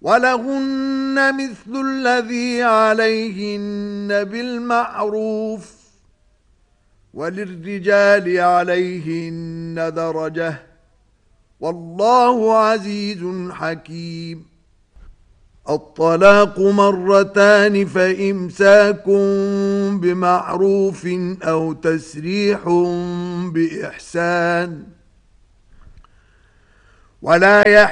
ولهن مثل الذي عليهن بالمعروف وللرجال عليهن درجة والله عزيز حكيم. الطلاق مرتان فإمساك بمعروف أو تسريح بإحسان ولا